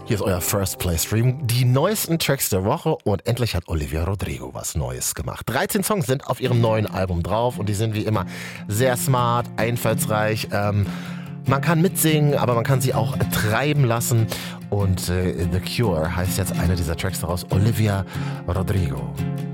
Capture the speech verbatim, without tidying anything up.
Hier ist euer First Play Stream, die neuesten Tracks der Woche und endlich hat Olivia Rodrigo was Neues gemacht. dreizehn Songs sind auf ihrem neuen Album drauf und die sind wie immer sehr smart, einfallsreich. Ähm, man kann mitsingen, aber man kann sie auch treiben lassen und äh, The Cure heißt jetzt einer dieser Tracks daraus, Olivia Rodrigo.